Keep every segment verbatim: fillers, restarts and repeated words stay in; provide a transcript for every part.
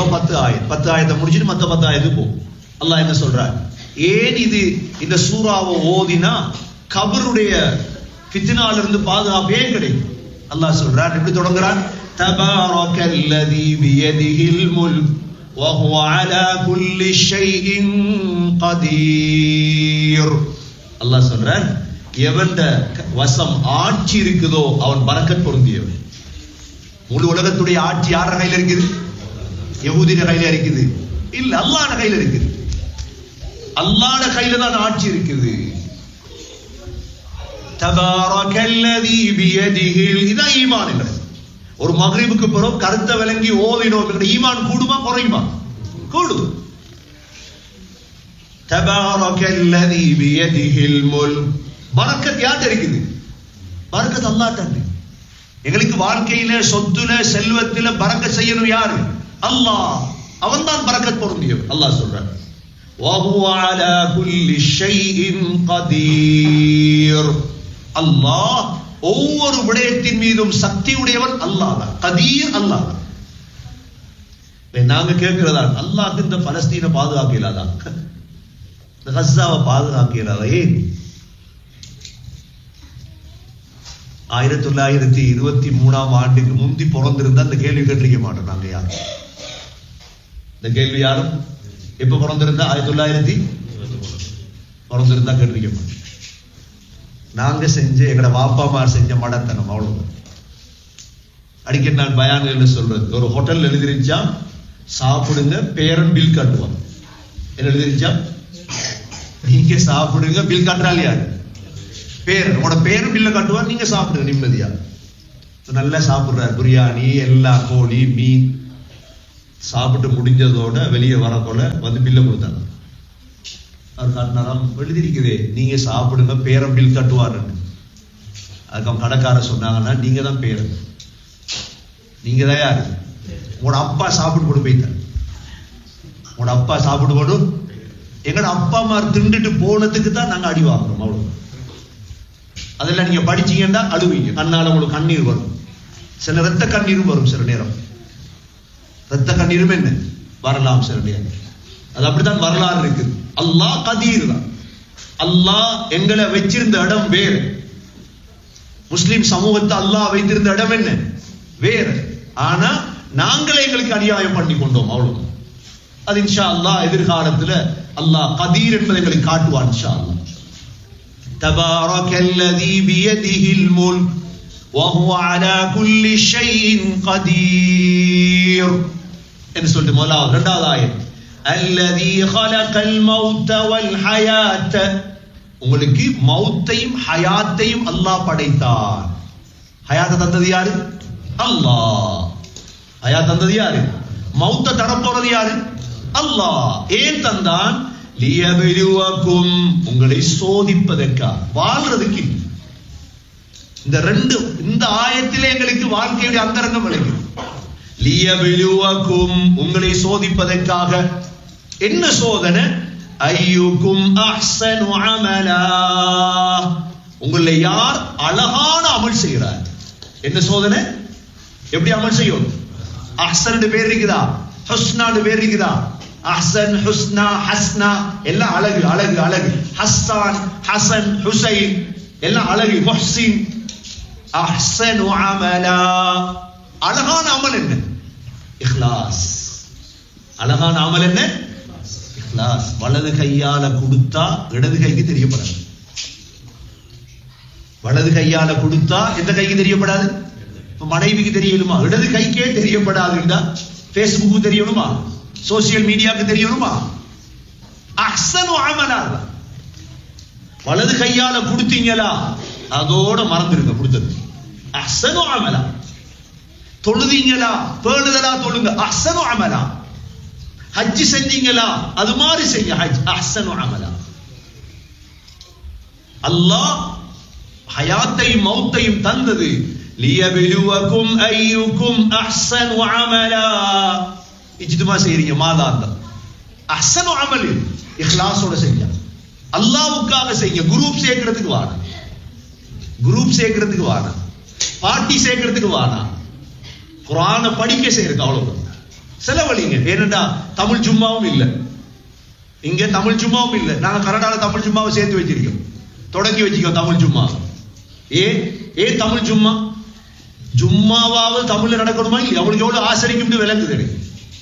சூறாவை பத்து ஆயத் பத்து ஆயத்தை முடிச்சுட்டு மத்த பத்து ஆயத்துக்கு போ. அல்லாஹ் என்ன சொல்றார்? ஏன் இது இந்த சூறாவை ஓதினா கபருடைய ஃபித்னால இருந்து பாதுகாப்பே கிடைக்கும். அல்லாஹ் சொல்றார், எப்படி தொடங்குறான்? தபாரக்கல்லதி பியதிஹில் முல்க் வஹுவ அலா குல்லி ஷைஇன் கதீர். அல்லாஹ் சொல்றார், எவன்ட வசம் ஆட்சி இருக்குதோ அவன் பரக்கத் பொருந்தியவன். முழு உலகத்துடைய ஆட்சி யார கையில இருக்குது? யஹூதிய கையில இருக்குது? இல்ல, அல்லாஹ்ட கையில இருக்குது. அல்லாஹ்ட கையில தான் ஆட்சி இருக்குது. தபாரக்கல்லதி பியதிஹில். இதா ஈமான் என்றது. ஒரு மக்ரிபுக்கு பிறகு கருத்த விளங்கி ஓதினோம், ஈமான் கூடுமா குறையுமா? கூடும். தபாரக்கல்லதி பியதிஹில் முல்க். பரக்கத் யார்ட்ட இருக்குது? பரக்கத் அல்லாஹ்ட்ட இருக்கு. எங்களுக்கு வாழ்க்கையில சொத்துல செல்வத்தில பரக்கத் செய்யணும் யாரு? அல்லாஹ். அவன் தான் பரக்கத் பொருந்தியவன். அல்லாஹ் சொல்றான், வஹுவ அலா குல்லி ஷைஇன் கதீர். அல்லாஹ் ஒவ்வொரு விடயத்தின் மீதும் சக்தி உடையவன். அல்லாஹ் தான் கதீர். அல்லாஹ் தான். நாங்க கேட்கிறதா, அல்லாஹ் இந்த பலஸ்தீனை பாதுகாக்க இல்லாதா? இந்த கஸ்ஸாவை பாதுகாக்க இல்லாதா? ஏன்? ஆயிரத்தி தொள்ளாயிரத்தி இருபத்தி மூணாம் ஆண்டுக்கு முந்தி பிறந்திருந்தா இந்த கேள்வி கேட்டிருக்க மாட்டோம் நாங்க யாரும். இந்த கேள்வி யாரும் எப்ப பிறந்திருந்தா ஆயிரத்தி தொள்ளாயிரத்தி பிறந்திருந்தா கேட்டிருக்க மாட்டோம். நாங்க செஞ்ச எங்கட வாப்பாமார் செஞ்ச மடத்தனம் அவ்வளவு. அடிக்கடி நான் பயான்கள் சொல்றது, ஒரு ஹோட்டல் எழுதிருச்சா சாப்பிடுங்க பேரன் பில் காட்டுவான். என்ன எழுதிருச்சா? நீங்க சாப்பிடுங்க பில் காட்டுறாள் யாரு? பேரன். உங்களோட பேரும் பில்ல காட்டுவான், நீங்க சாப்பிடுங்க நிம்மதியா. நல்லா சாப்பிடுறாரு, பிரியாணி எல்லா கோழி மீன் சாப்பிட்டு முடிஞ்சதோட வெளியே வரக்கொள்ள வந்து பில்ல கொடுத்தாங்க. அவர் காட்டினாராம், எழுதிருக்குதே நீங்க சாப்பிடுங்க பேரம் பில் கட்டுவாரு. அதுக்கு கடைக்கார சொன்னாங்கன்னா நீங்க தான் பேரன், நீங்க தான் யாரு? உங்களோட அப்பா சாப்பிட்டு போட்டு போயிட்டார். உங்களோட அப்பா சாப்பிட்டு போட்டு எங்கட அப்பா அம்மா திண்டுட்டு போனதுக்கு தான் நாங்க அடி வாங்குறோம். அவ்வளவு. அதெல்லாம் நீங்க படிச்சீங்கன்னா அழுவீங்க, கண்ணால உங்களுக்கு கண்ணீர் வரும். சில ரத்த கண்ணீரும் வரும். சில நேரம் ரத்த கண்ணீரும் என்ன வரலாம் சில நேரம். அது அப்படித்தான் வரலாறு இருக்கு. அல்லாஹ் கதீர் தான். அல்லாஹ் எங்களை வச்சிருந்த இடம் வேறு. முஸ்லிம் சமூகத்தை அல்லாஹ் வைத்திருந்த இடம் என்ன வேறு. ஆனா நாங்களே எங்களுக்கு அநியாயம் பண்ணி கொண்டோம். அவ்வளவு. அது இன்ஷா அல்லாஹ் எதிர்காலத்துல அல்லாஹ் கதீர் என்பதை எங்களுக்கு காட்டுவான் இன்ஷா அல்லாஹ். தபாரக்கல்லதி பியதிஹில் முல்க் வஹுவ அலா குல்லி ஷைஇன் கதீர் என்று சொல்லிட்டு முதலாவது. இரண்டாவது ஆயத், அல்லதி ஹலகல் மௌத வல் ஹயாத். உங்களுக்கு மௌத்தையும் ஹயாத்தையும் அல்லாஹ் படைத்தான். ஹயாத்தை தந்தது யாரு? அல்லாஹ். ஹயாத் தந்தது யாரு? மௌத்தை தரப்போறது யாரு? அல்லாஹ். ஏன் தந்தான்? லியபிலுவக்கும், உங்களை சோதிப்பதற்காக, வாழ்றதுக்கு. இந்த ரெண்டு இந்த ஆயத்திலே எங்களுக்கு வாழ்க்கையுடைய அந்தரங்கம் விளங்கும். லியபிலுவக்கும், உங்களை சோதிப்பதற்காக. என்ன சோதனை? ஐயுக்கும் அஹ்ஸனு அமலா, உங்களை யார் அழகான அமல் செய்கிறார். என்ன சோதனை? எப்படி அமல் செய்யும்? அஹ்ஸன் பேர் இருக்குதா? ஹுஸ்னான்னு பேர் இருக்குதா? அஹ்ஸன், ஹுஸ்னா, ஹஸ்னா எல்லாம் அழகு அழகு அழகு. ஹஸ்ஸான், ஹசன், ஹுசைன் எல்லாம் அழகு. முஹ்சின். அஹ்ஸனு அமலா, அழகான அமல் என்ன? இக்லாஸ். அழகான அமல் என்ன? இக்லாஸ். வலது கையால கொடுத்தா இடது கைக்கு தெரியப்படாது. வலது கையால கொடுத்தா எந்த கைக்கு தெரியப்படாது? மனைவிக்கு தெரியணுமா? இடது கைக்கே தெரியப்படாதுன்னா பேஸ்புக்கு தெரியணுமா? சோசியல் மீடியாவுக்கு தெரியணுமா? அஹ்ஸனு அமலா. வலது கையால கொடுத்தீங்களா அதோட மறந்துருங்க கொடுத்தது. அஹ்ஸனு அமலா. தொழுதீங்களா பேணுதலா தொழுங்க. அஹ்ஸனு அமலா. ஹஜ் செஞ்சீங்களா அது மாதிரி செய்ய. ஹஜ் அஹ்ஸனு அமலா. அல்லாஹ் ஹயாத்தையும் மௌத்தையும் தந்தது லியபிலுவக்கும் ஐயுக்கும் அஹ்ஸனு அமலா. இஜ்திமா செய்றீங்க மாதாந்தம். அஹ்ஸனு அமல் இக்லாஸோட செய்ய. அல்லாஹ்வுக்காக செய்ய. குரூப் சேர்க்கிறதுக்கு வானா, குரூப் சேர்க்கிறதுக்கு வானா, பார்ட்டி சேர்க்கிறதுக்கு வானா, குர்ஆனை படிக்க செய்யறதுக்கு அவ்வளவு. செலவழிங்க. ஏனென்றா தமிழ் ஜும்மாவும் இல்லை, இங்க தமிழ் ஜும்மாவும் இல்லை. நாங்க கனடால தமிழ் ஜும்மாவை சேர்த்து வச்சிருக்கோம், தொடங்கி வச்சிருக்கோம் தமிழ் ஜும்மா. ஏன் ஏன் தமிழ் ஜும்மா? ஜும்மாவாவது தமிழ்ல நடக்கணுமா இல்லையா? அவங்களுக்கு எவ்வளவு ஆசரிக்கும் விளங்குது எனக்கு.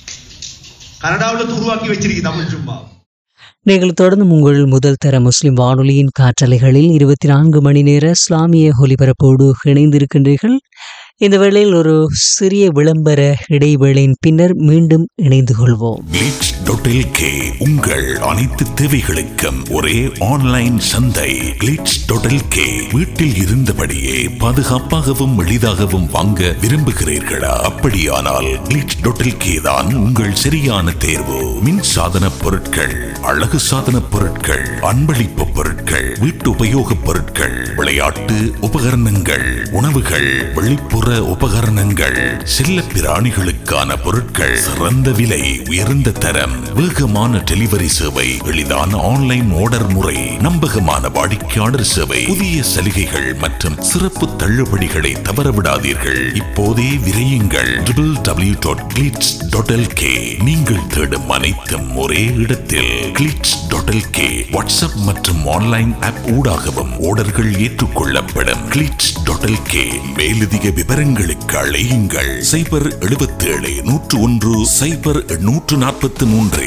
கனடாவில் உருவாக்கி வச்சிருக்கு தமிழ் ஜும்மா. நீங்கள் தொடர்ந்து உங்கள் முதல் தர முஸ்லிம் வானொலியின் காற்றலைகளில் இருபத்தி நான்கு மணி நேர இஸ்லாமிய ஒலிபரப்போடு இணைந்திருக்கின்றீர்கள். இந்த வேளையில் ஒரு சிறிய விளம்பர இடைவேளையின் பின்னர் மீண்டும் இணைந்து கொள்வோம். கிளிட்ஸ் டாட் எல் கே உங்கள் அனைத்து தேவைகளுக்கும் ஒரே ஆன்லைன் சந்தை. கிளிட்ஸ் டாட் எல் கே வீட்டில் இருந்தபடியே பாதுகாப்பாகவும் எளிதாகவும் வாங்க விரும்புகிறீர்களா? அப்படியானால் கிளிட்ஸ் டாட் எல் கே தான் உங்கள் சரியான தேர்வு. மின் சாதன பொருட்கள், அழகு சாதன பொருட்கள், அன்பளிப்பு பொருட்கள், வீட்டு உபயோக பொருட்கள், விளையாட்டு உபகரணங்கள், உணவுகள், வெளிப்புற உபகரணங்கள், செல்ல பிராணிகளுக்கான பொருட்கள், சிறந்த விலை, உயர்ந்த தரம், வேகமான டெலிவரி சேவை, எளிதான ஆன்லைன் ஆர்டர் முறை, நம்பகமான வாடிக்கையாளர் சேவை, புதிய சலுகைகள் மற்றும் சிறப்பு தள்ளுபடிகளை தவறவிடாதீர்கள். இப்போதே விரையுங்கள். W W W dot glitz dot L K. நீங்கள் தேடும் அனைத்தும் ஒரே இடத்தில். Glitz dot L K WhatsApp மற்றும் ஆன்லைன் ஆப் ஊடாகவும் ஆர்டர்கள் ஏற்றுக்கொள்ளப்படும். Glitz dot L K. மேலதிக விவரங்களுக்கு அழையுங்கள் சைபர் எழுபத்தி ஏழு நூற்று ஒன்று சைபர் நூற்று நாற்பத்தி மூன்று.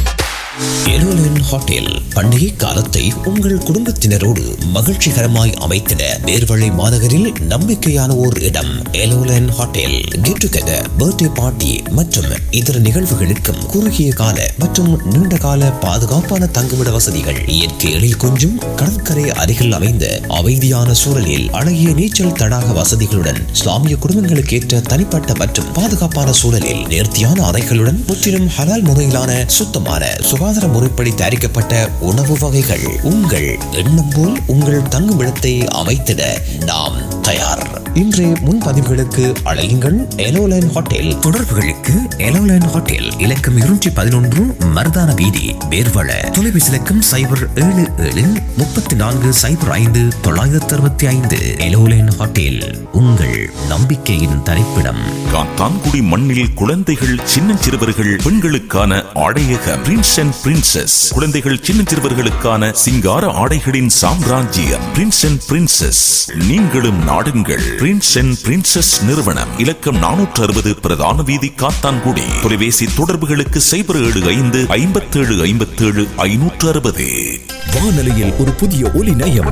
எலோலன் ஹோட்டல் பண்டிகை காலத்தை உங்கள் குடும்பத்தினரோடு மகிழ்ச்சிகரமாய் அமைத்திட நேர்வழி மாநகரில் நம்பிக்கையான ஓர் இடம். எலோலன் hotel get together, birthday party மற்றும் இதர நிகழ்வுகளுக்கும் குறுகிய கால மற்றும் நீண்ட கால பாதுகாப்பான தங்குமிட வசதிகள், இயற்கை எழில் கொஞ்சும் கடற்கரை அருகில் அமைந்த அமைதியான சூழலில் அழகிய நீச்சல் தடாக வசதிகளுடன், இஸ்லாமிய குடும்பங்களுக்கு ஏற்ற தனிப்பட்ட மற்றும் பாதுகாப்பான சூழலில் நேர்த்தியான அறைகளுடன், முற்றிலும் ஹலால் முறையிலான சுத்தமான சுகாதார முறைப்படி தயாரிக்கப்பட்ட உணவு வகைகள். உங்கள் எண்ணம் போல் உங்கள் தங்குமிடத்தை அமைத்திட நாம் தயார். இன்றைய முன்பதிவுகளுக்கு அழையுங்கள் எலோலைன் ஹோட்டல். தொடர்புகளுக்கு எலோலைன் ஹோட்டல் இலக்கம் இருநூற்றி பதினொன்று மருதான வீதி, வேர்வள. தொலைபேசி இலக்கம் சைபர் ஏழு ஏழு முப்பத்தி நான்கு சைபர் ஐந்து தொள்ளாயிரத்தி அறுபத்தி ஐந்து. எலோலைன் ஹோட்டல் உங்கள் நம்பிக்கையின் தரிப்பிடம். காத்தான்குடி மண்ணில் குழந்தைகள், சின்னஞ்சிறுவர்கள், பெண்களுக்கான ஆடையக பிரின்ஸ் அண்ட் பிரின்சஸ். குழந்தைகள், சின்னஞ்சிறுவர்களுக்கான சிங்கார ஆடைகளின் சாம்ராஜ்யம் பிரின்ஸ் அண்ட் பிரின்சஸ். நீங்களும் நாடுங்கள். பிரின்ஸ் அண்ட் பிரின்சஸ் நிறுவனம், இலக்கம் நானூற்று அறுபது பிரதான வீதி, காத்தான்குடி. தொலைபேசி தொடர்புகளுக்கு சைபர் ஏழு ஐந்து ஐம்பத்தி ஏழு ஐம்பத்தி ஏழு ஐநூற்று அறுபது. வானொலியில் ஒரு புதிய ஒலி நயம்,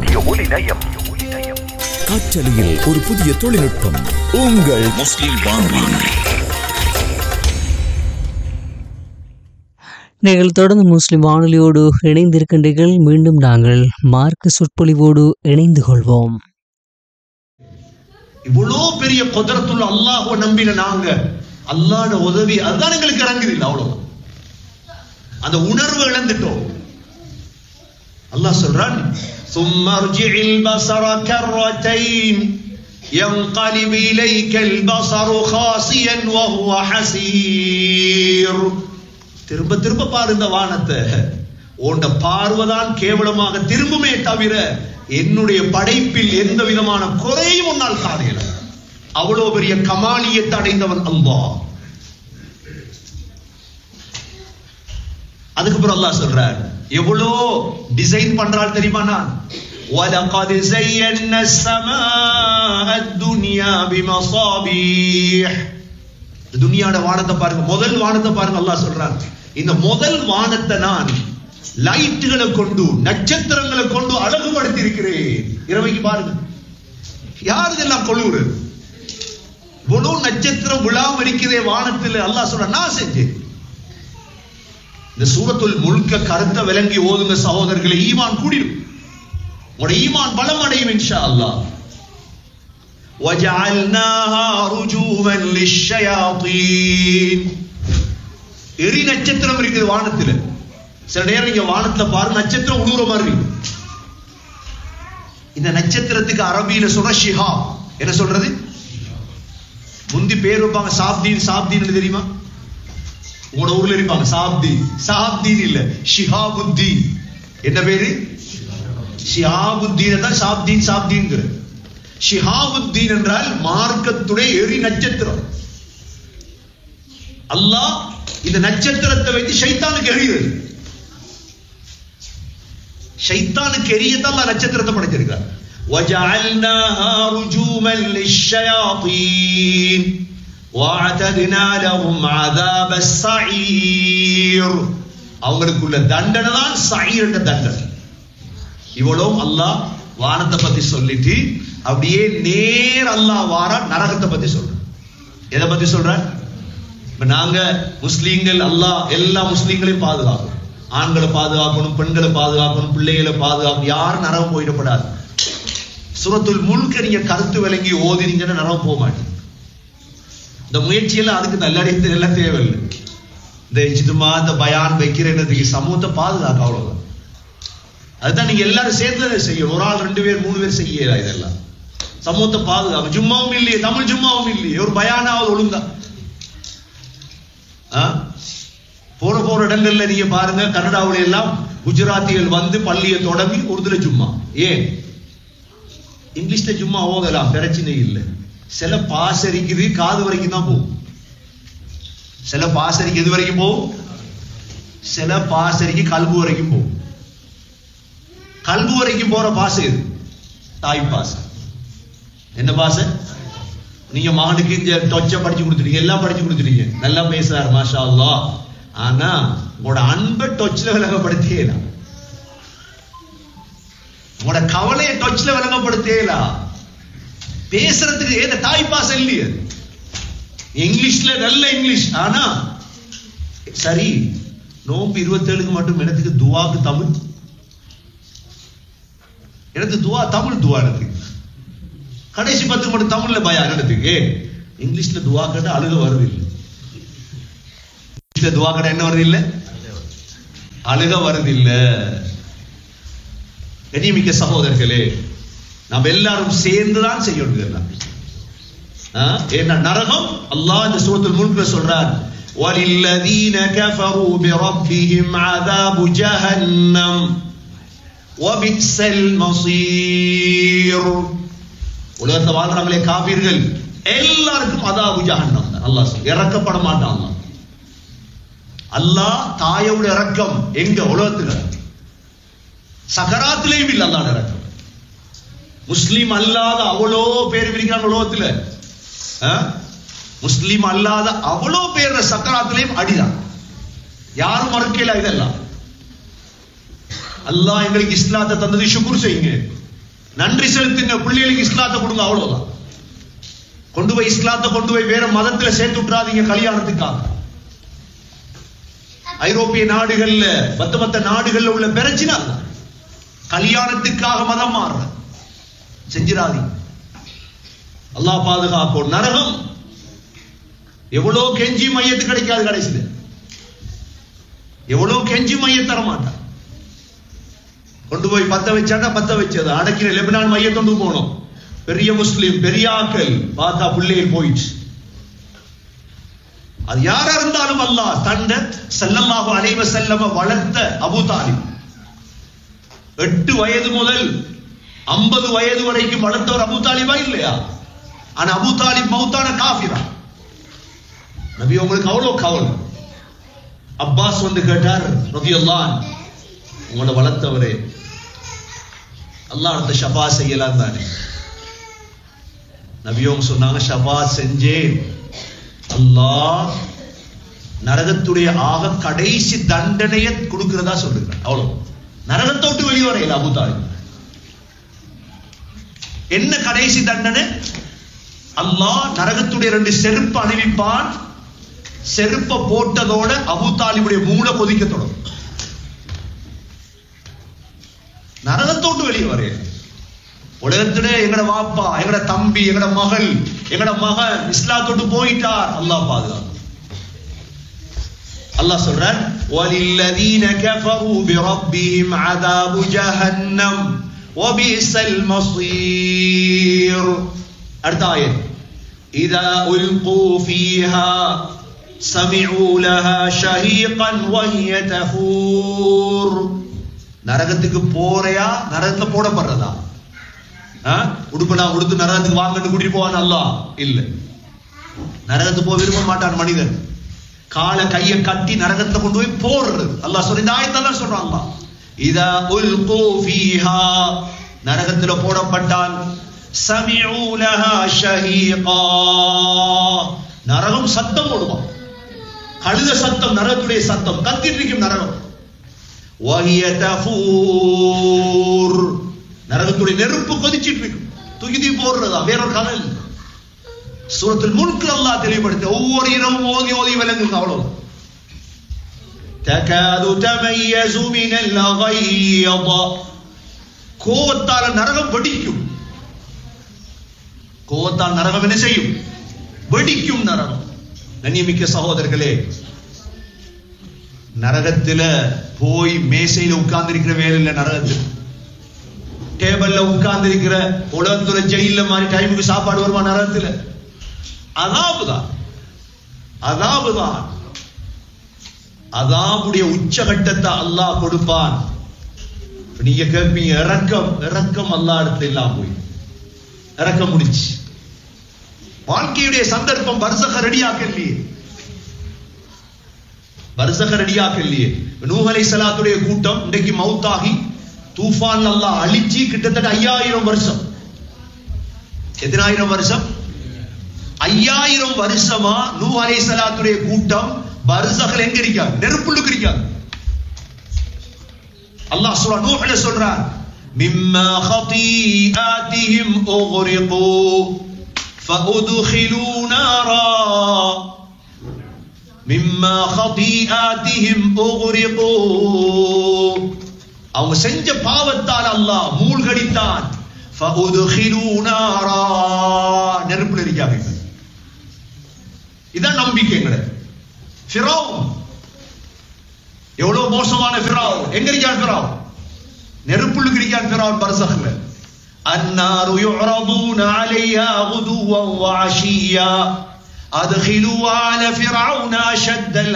காற்றலையில் ஒரு புதிய தொழில்நுட்பம். உங்கள் முஸ்லிம் வானொலி. நீங்கள் தொடர்ந்து முஸ்லிம் வானொலியோடு இணைந்திருக்கின்றீர்கள். மீண்டும் நாங்கள் மார்க்க சொற்பொழிவோடு இணைந்து கொள்வோம். இவ்வளோ பெரிய குதரத்துள்ள அல்லாஹ்வை நம்பின நாங்க, அல்லாஹ்வோட உதவி அதுதான் எங்களுக்கு இறங்குது இல்லை, அவ்வளவு அந்த உணர்வு இழந்துட்டோம். அல்லாஹ் சொல்றான், ثم ارجع البصر كرتين ينقلب إليك البصر خاسئا وهو حسير. திரும்ப திரும்ப பாரு இந்த வானத்தை. உன்ட பார்வைதான் கேவலமாக திரும்புமே தவிர என்னுடைய படைப்பில் எந்த விதமான குறையும் உன்னால் காணல. அவ்வளவு பெரிய கமாலியத்தை அடைந்தவன் அல்லாஹ். அதுக்கப்புறம் அல்லாஹ் சொல்றார், எவ்வளோ டிசைன் பண்றாள் தெரியுமா? நான் وَلَقَدْ زَيَّنَّا السَّمَاءَ الدُّنْيَا بِمَصَابِيحَ. துனியாவோட வானத்தை பாருங்க, முதல் வானத்தை பாருங்க. அல்லாஹ் சொல்றான், இந்த முதல் வானத்தை நான் லைட்டுகளை கொண்டு, நட்சத்திரங்களை கொண்டு அழகுபடுத்தி இருக்கிறேன். இரவைக்கு பாருங்க, யாருக்கெல்லாம் கொள்ளுரு இவ்வளவு நட்சத்திரம் விழாம இருக்கிறதே வானத்தில். அல்லாஹ் சொல்றான், நான் செஞ்சேன். இந்த சூரத்துல் முல்க கருத்தை விளங்கி ஓதுங்க சகோதரர்களை, ஈமான் கூடிடும், உங்களுடைய ஈமான் பலம் அடையும் இன்ஷா அல்லாஹ். وَجَعَلْنَاهَا رُجُومًا لِلشَّيَاطِينِ. எரி நட்சத்திரம் இருக்குது வானத்தில். சில நேரம் நீங்க வானத்துல பாருங்க, நட்சத்திரம் உழுவுற மாதிரி. இந்த நட்சத்திரத்துக்கு அரபியில சொல்ற ஷிஹாப். என்ன சொல்றது? முந்தி பேர் வைப்பாங்க சாப்தீன். சாப்தீன் தெரியுமா? உங்களோட ஊர்ல இருப்பாங்க சாப்தீன். சாப்தீன் இல்ல, ஷிஹாபுத்தீன். என்ன பேரு? ஷிஹாபுத்தீன் தான் சாப்தீன். சாப்தீன் ஷிஹாபுத்தீன் என்றால் மார்க்கத்துடைய எரி நட்சத்திரம். அல்லாஹ் இந்த நட்சத்திரத்தை வைத்து ஷைத்தானுக்கு எரியுது. ஷைத்தானுக்கு எரியத்தான் அல்லாஹ் நட்சத்திரத்தை படைத்திருக்கிறார். وَجَعَلْنَاهَا رُجُومًا لِلشَّيَاطِينِ وَأَعْتَدْنَا لَهُمْ عَذَابَ السَّعِيرِ. அவங்களுக்குள்ள தண்டனை தான் சயீர் என்ற தண்டனை. இவ்வளவு அல்லாஹ் வானத்தை பத்தி சொல்லிட்டு அப்படியே நேர் அல்லாஹ் வாரா நரகத்தை பத்தி சொல்றான். எதை பத்தி சொல்றான்? இப்ப நாங்க முஸ்லீம்கள் அல்லாஹ் எல்லா முஸ்லீம்களையும் பாதுகாக்கணும், ஆண்களை பாதுகாக்கணும், பெண்களை பாதுகாக்கணும், பிள்ளைகளை பாதுகாக்கணும், யாரும் நரகம் போயிடப்படாது. சூரத்துல் முல்க நீங்க கருத்து விளங்கி ஓதினீங்கன்னா நரகம் போக மாட்டீங்க. இந்த முயற்சியெல்லாம் அதுக்கு நல்லடைந்து எல்லாம் தேவையில்லை. இந்த இஜ்துமா இந்த பயான் வைக்கிறதுக்கு சமூகத்தை பாதுகாக்க அவ்வளவுதான். அதுதான் நீங்க எல்லாரும் சேர்ந்து செய்யணும். ஒரு ஆள் ரெண்டு பேர் மூணு பேர் செய்யல. இதெல்லாம் சமூகத்தை பாதுகாக்க. ஜும்மாவும் இல்லையே, தமிழ் ஜும்மாவும் இல்லையே, ஒரு பயானாவது ஒழுங்கா போற போற இடங்கள்ல நீங்க பாருங்க. கனடாவுல எல்லாம் குஜராத்திகள் வந்து பள்ளியை தொடங்கி உருதுல ஜும்மா. ஏன்? இங்கிலீஷ்ல ஜும்மா ஓதலாம், பிரச்சனை இல்லை. சில பாசரிக்குது காது வரைக்கும் தான் போகும். சில பாசரிக்கு எது வரைக்கும் போகும்? சில பாசரிக்கு கல்பு வரைக்கும் போகும். கல்பு வரைக்கும் போற பாசை எது? தாய் பாசை. என்ன பாசை? நீங்க மகனுக்கு டொச்ச படிச்சு கொடுத்துட்டீங்க, எல்லாம் படிச்சு கொடுத்துட்டீங்க, நல்லா பேசுறாரு மாஷா அல்லாஹ். ஆனா உங்களோட அன்பை டொச்ல விளங்கப்படுத்தேலாம், உங்களோட கவலையை டொச்ல விளங்கப்படுத்தேலாம். பேசுறதுக்கு ஏத தாய் பாசை இல்லையே. இங்கிலீஷ்ல நல்ல இங்கிலீஷ். ஆனா சரி, நோம்பு இருபத்தி ஏழுக்கு மட்டும் இடத்துக்கு துவாக்கு தமிழ், எனக்கு துவா தமிழ் துவா எனக்கு கடைசி பத்துக்கு மட்டும் தமிழ்ல பயா இடத்துக்கு. இங்கிலீஷ்ல துவா கேட்ட அழுக வருது இல்லை, இங்கிலீஷ்ல துவா கேட்ட என்ன வருது இல்லை, அழுக வருது இல்ல. கண்ணியமிக்க சகோதரர்களே, நாம் எல்லாரும் சேர்ந்துதான் செய்யணும் இதெல்லாம். ஏன்னா நரகம் அல்லாஹ் இந்த சூரத்துல் முல்க்ல சொல்றார், وَلِلَّذِينَ كَفَرُوا بِرَبِّهِمْ عَذَابُ جَهَنَّمَ وَبِئْسَ الْمَصِيرُ. உலகத்தை வாழ்றாங்களே காபீர்கள் எல்லாருக்கும் அதாபு ஜஹன்னம் தான். அல்லாஹ் இறக்கப்பட மாட்டான். அல்லாஹ் அல்லாஹ் தாயோட இறக்கம் எங்க? உலகத்துல சகராத்திலேயும் இல்லை அல்லாஹ் இறக்கம். முஸ்லீம் அல்லாத அவ்வளோ பேர் இருக்கிறாங்க உலகத்துல. முஸ்லீம் அல்லாத அவ்வளோ பேர் சக்கராத்திலையும் அடிதான். யாரும் மறுக்கல. இதெல்லாம் அல்லாஹ் எங்களுக்கு இஸ்லாத்தை தந்தது, ஷுக்ர் செய்யுங்க, நன்றி செலுத்துங்க, பிள்ளைகளுக்கு இஸ்லாத்தை கொடுங்க. அவ்வளவுதான். கொண்டு போய் இஸ்லாத்தை கொண்டு போய் வேற மதத்துல சேர்த்து விட்டுறாதீங்க கல்யாணத்துக்காக. ஐரோப்பிய நாடுகள்ல மத்த மத்த நாடுகள்ல உள்ள பிரச்சனை கல்யாணத்துக்காக மதம் மாறுற செஞ்சிடாதீங்க. அல்லாஹ் பாதுகாப்போம். நரகம் எவ்வளவு கெஞ்சி மையத்து கிடைக்காது. கடைசியில எவ்வளவு கெஞ்சி மைய தர மாட்டான். கொண்டு போய் பத்த வச்சாண்டா பத்த வச்சது அடக்கிற லெபனான் மையத்தொண்டு போனோம். பெரிய முஸ்லிம் பெரிய ஆக்கள் பார்த்தா பிள்ளைகள் போயிடுச்சு. அது யாரா இருந்தாலும் அல்லாஹ் தண்ட ஸல்லல்லாஹு அலைஹி வஸல்லம் வளர்த்த அபூ தாலிப் எட்டு வயது முதல் ஐம்பது வயது வரைக்கும் வளர்த்தவர் அபூ தாலிபா இல்லையா? ஆனா அபூ தாலிப் மௌத்தான காஃபிரா. நபி உங்களுக்கு அவ்வளவு கவலை. அப்பாஸ் வந்து கேட்டார், ரலியல்லாஹு அன்ஹு, உங்களை வளர்த்தவரே அல்லாஹ் அந்த ஷபா செய்யலாம் தானே? நபியோங்க சொன்னாங்க, ஷபா செஞ்சேன். அல்லாஹ் நரகத்துடைய ஆக கடைசி தண்டனையை கொடுக்கிறதா சொல்லுகிறார். அவ்வளவு. நரகத்தோட்டு வெளிவரையில் அபூ தாலிப் என்ன கடைசி தண்டனை? அல்லாஹ் நரகத்துடைய ரெண்டு செருப்பு அணிவிப்பான். செருப்பை போட்டதோட அபூ தாலிபுடைய மூளை கொதிக்க தொடங்கும். நரகத்தோட்டு வெளியே வரைய உலகத்துல எங்கட வாப்பா, எங்கட தம்பி, எங்கட மகள், எங்கட மகன் இஸ்லாத்தோட்டு போயிட்டார். அல்லாஹ் பாதுகாப்பு. அல்லாஹ் சொல்றார், وَلِلَّذِينَ كَفَرُوا بِرَبِّهِمْ عَذَابُ جَهَنَّمَ وَبِئْسَ الْمَصِيرُ. அடுத்த ஆயத், إِذَا أُلْقُوا فِيهَا سَمِعُوا لَهَا شَهِيقًا وَهِيَ تَفُورُ. நரகத்துக்கு போறையா நரகத்துல போடப்படுறதா? உடுப்பனா உடுத்து நரகத்துக்கு வாங்கன்னு கூட்டிட்டு போவான் அல்லாஹ் இல்ல. நரகத்துக்கு போக விரும்ப மாட்டான் மனிதன். காலை கையை கட்டி நரகத்துல கொண்டு போய் போடுறது. அல்லாஹ் சொல்லி இந்த ஆயத்தெல்லாம் சொல்றான் அல்லாஹ், இதா உல்கு ஃபீஹா, நரகத்துல போடப்பட்டால் சமிஉ லஹா ஷஹீகா, நரகம் சத்தம் போடுவான், கழுத சத்தம், நரகத்துடைய சத்தம், கத்திட்டு இருக்கும் நரகம். வஹிய தஃபூர், நரகத்துடைய நெருப்பு கொதிச்சிட்டு இருக்கும், துகிதி போடுறதா, வேறொரு கதை இல்லை. சூரத்துல் முல்க் அல்லாஹ் தெளிவுபடுத்த ஒவ்வொரு இரவும் ஓதி ஓதி விளங்குங்க. அவ்வளவு தகாது தமையஸு மினல் கய்யத, கோவத்தால நரகம் வெடிக்கும். கோவத்தால் நரகம் என்ன செய்யும்? வெடிக்கும் நரகம். கண்ணியமிக்க சகோதரர்களே, நரகத்துல போய் மேசையில உட்கார்ந்து இருக்கிற வேலை இல்ல. நரகத்தில் டேபிள்ல உட்கார்ந்து இருக்கிற உலகத்துல ஜெயில மாதிரி டைமுக்கு சாப்பாடு வருமா? நரகத்துல அதாபுதான், அதாபுதான், அதாபுடைய உச்சகட்டத்தை அல்லாஹ் கொடுப்பான். நீங்க கேட்பீங்க இறக்கம், இறக்கம் அல்லாஹ் இடத்துல இல்லாம போய் இறக்கம் முடிச்சு. வாழ்க்கையுடைய சந்தர்ப்பம் பர்சக ரெடியாக்க இல்லையே, பர்சக ரெடியாக்க இல்லையே. நூஹ் அலைஹிஸ்ஸலாத்துடைய கூட்டம் இன்றைக்கு மௌத்தாகி தூஃபான் அல்லாஹ் அழிச்சு கிட்டத்தட்ட ஐயாயிரம் வருஷம். எத்தனாயிரம் வருஷம்? ஐயாயிரம் வருஷமா நூஹ் அலைஹிஸ்ஸலாத்துடைய கூட்டம் பர்சகல எங்க இருக்காங்க? நெருப்புள்ளுக்கு இருக்காங்க. அல்லாஹ் சூரா நூஹ்ல சொல்றார், மிம்மா ஹதீஆதிஹிம் உக்ரிகு ஃபஉத்கிலூ நாரா, மிம்மா ஹதீஆதிஹிம் உக்ரிகு, அவங்க செஞ்ச பாவத்தால் அல்லாஹ் மூழ்கடித்தான். ஃபஉத்கிலூ நாரா, நெருப்புல இருக்காங்க. இதான் நம்பிக்கைங்கட. ஃபிரௌன் எவ்வளவு மோசமான ஃபிரௌன், எங்க இருக்கான் ஃபிரௌன்? நெருப்புள்ளுக்கு இருக்கான் ஃபிரௌன் பர்சக்ல. அன்னாரு யுரதுன அலைஹா குதுவன் வஅஷியா அத்கிலு ஆல ஃபிரௌன அஷத்தல்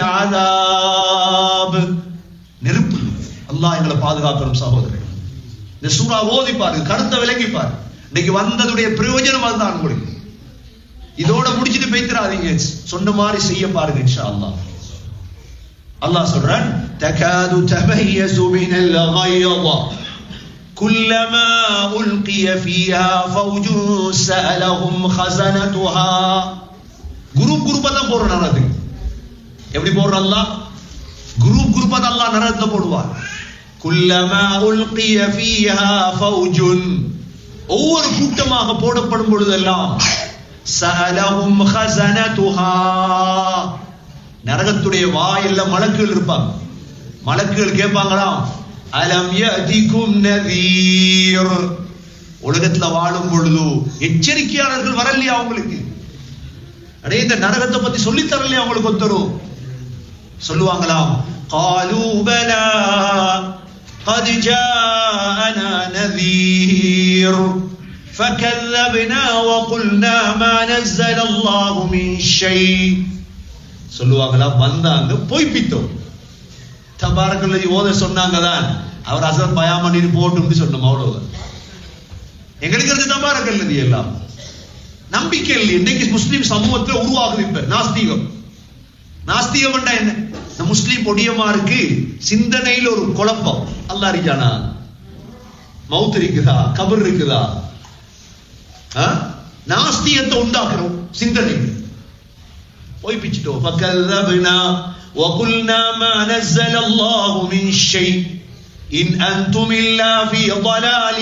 அஸாப். நெருப்பு. அல்லாஹ் எங்களை பாதுகாக்கணும் சகோதரர்களே. இந்த சூரா ஓதி பாருங்க, கருத்தை விளங்கி பாருங்க. இன்னைக்கு வந்ததுடைய பிரயோஜனம் அதுதான் உங்களுக்கு. இதோட முடிச்சிட்டு பேய்த்திராதீங்க, சொன்ன மாதிரி செய்ய பாருங்க இன்ஷா அல்லாஹ். அல்லாஹ் சொல்றான், தகாது தமையஸு மினல் கய்யத குல்லமா உல்கிய ஃபீஹா ஃபௌஜுன் ஸஅலஹும் ஹஸனதுஹா. குரூப் குரூப்பா தான் போடுறான் நரகத்துக்கு. எப்படி போடுறான் அல்லாஹ்? குரூப் குரூப்பா தான் அல்லாஹ் நரகத்துல போடுவார். குல்லமா உல்கிய ஃபீஹா ஃபௌஜுன், ஒவ்வொரு கூட்டமாக போடப்படும் பொழுதெல்லாம் ஸஅலஹும் ஹஸனதுஹா, நரகத்துடைய வாயில்ல மலக்குகள் இருப்பாங்க. மலக்குகள் கேட்பாங்களாம், அலம் யதிகும் நதீர், உலகத்துல வாழும் பொழுது எச்சரிக்கையாளர்கள் வரலையா அவங்களுக்கு? அடே இந்த நரகத்தை பத்தி சொல்லி தரலையா அவங்களுக்கு ஒருத்தரும்? சொல்லுவாங்களாம், காலூ பலா قد جاءنا نذير فكذبنا وقلنا ما نزل الله من شيء. சொல்லுவாங்களா, வந்தாங்க பொய்ப்பித்தோம். தபாரக்கல்லதி ஓத சொன்னாங்க தான், அவர் அசரத் பயாமணி போட்டு சொன்னோம், அவ்வளவுதான். எங்களுக்கு இருந்து தபாரக்கல்லதி எல்லாம் நம்பிக்கை இல்லை. இன்னைக்கு முஸ்லிம் சமூகத்தில் உருவாகுது இப்ப நாஸ்திகம். நாஸ்திகம் என்ன? இந்த முஸ்லிம் பொடியமாருக்கு சிந்தனையில் ஒரு குழப்பம். அல்லாஹ் இருக்கானா? மவுத் இருக்குதா? கபர் இருக்குதா? நாஸ்திகத்தை உண்டாக்குறோம் சிந்தனை. போய் பிச்சிட்டோம். فكذبنا وقلنا ما نزل الله من شيء إن أنتم إلا في ضلال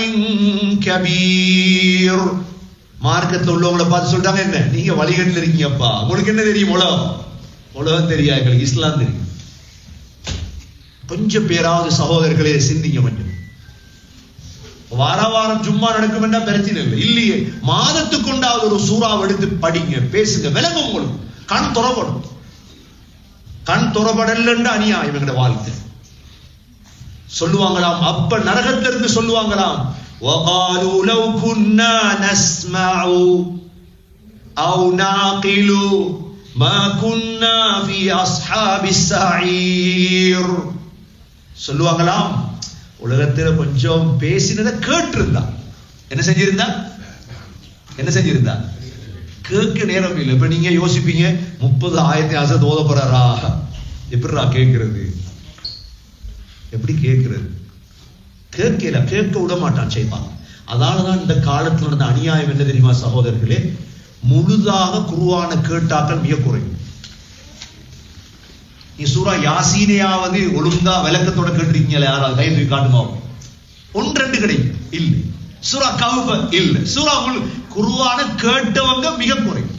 كبير. மார்க்கத்தில் உள்ளவங்களை பார்த்து சொல்றாங்க, என்ன நீங்க வழிகட்டில் இருக்கீங்கப்பா, உங்களுக்கு என்ன தெரியும்? உலகம் உலகம் தெரியாது, எங்களுக்கு இஸ்லாம் தெரியும். கொஞ்சம் பேராவது சகோதரர்களே சிந்திங்க கொஞ்சம். வார வாரம் சும்மா நடக்கும் என்றா பிரச்சனை இல்லை, இல்லையே மாதத்துக்கு கொண்டாவது ஒரு சூறாவை எடுத்து படிங்க, பேசுங்க, விளங்கும். உங்களுக்கு கண் துறப்படும். கண் துறப்படல் அநியாயம் எங்கட வாழ்க்கை. சொல்லுவாங்களாம், அப்ப நரகத்திலிருந்து சொல்லுவாங்களாம், وَقَالُوا لَوْ كُنَّا نَسْمَعُ أَوْ نَعْقِلُ مَا كُنَّا فِي أَصْحَابِ السَّعِيرِ. சொல்லுவாங்களாம், உலகத்தில் கொஞ்சம் பேசினதை கேட்டிருந்தா, என்ன செஞ்சிருந்தா? என்ன செஞ்சிருந்தா? கேட்க நேரம் இல்லை. இப்ப நீங்க யோசிப்பீங்க, முப்பது ஆயிரத்தி அசத் ஓத போறாரா, எப்படிரா கேட்கிறது, எப்படி கேட்கிறது? கேட்கல, கேட்க விட மாட்டான் செய்வான். அதனாலதான் இந்த காலத்தில் நடந்த அநியாயம் என்ன தெரியுமா சகோதரர்களே? முழுதாக குர்ஆன கேட்டாக்கள் மிக குறையும். நீ சூரா யாசீனையாவது ஒழுங்கா விளக்கத்தோட கேட்டிருக்கீங்களா? யாராவது கை தூக்கி காட்டுமா? ஒன்று ரெண்டு கிடைக்கும் இல்ல. சூரா கஹ்ஃப் இல்ல. சூரா குர்ஆன கேட்டவங்க மிக குறையும்.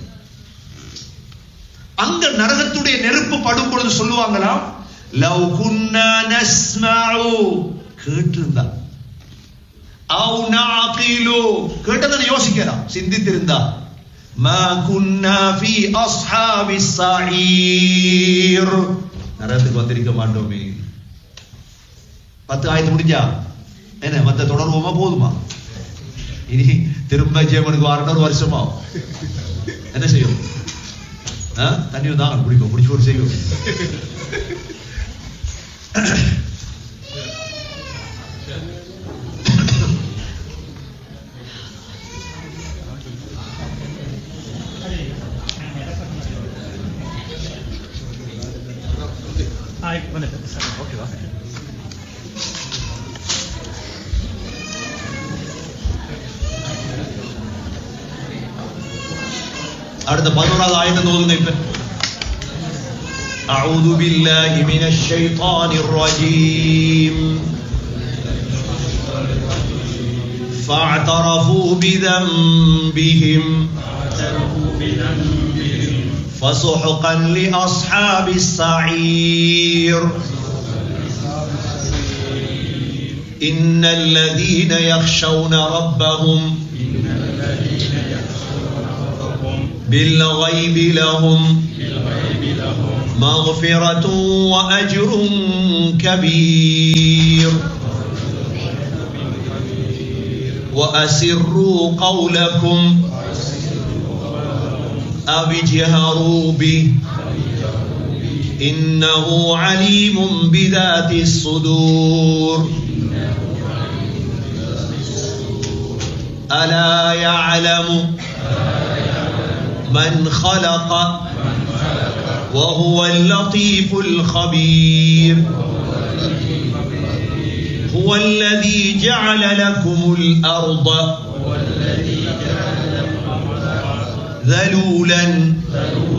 அங்க நரகத்துடைய நெருப்பு படும் பொழுது சொல்லுவாங்களாம், லவ் குன்னா நஸ்மஉ, கேட்டிருந்தா, அவ் நஅகிலு, கேட்டதை யோசிக்கலாம், சிந்தித்திருந்தா, மா குன்னா ஃபீ அஸ்ஹாபிஸ் ஸஈர், நரகத்துக்கு வந்திருக்க மாட்டோமே. பத்து ஆயத்து முடிஞ்சா என்ன மத்த தொடர்வோமா போதுமா? இனி திரும்ப ஜெயமனுக்கு வாரணும் ஒரு வருஷமா என்ன செய்யும்? தண்ணி தான் குடிப்போம், குடிச்சு ஒரு செய்யும். அடுத்த பதினோராவது ஆயத்தை ஓதுங்க இப்ப. أعوذ بالله من الشيطان الرجيم فاعترفوا بذنبهم فسحقا لأصحاب السعير إن الذين يخشون ربهم بالغيب لهم مغفرة وأجر كبير وأسروا قولكم أو اجهروا به إنه عليم بذات الصدور ألا يعلم من خلق وهو اللطيف الخبير هو الذي جعل لكم الأرض ذلولا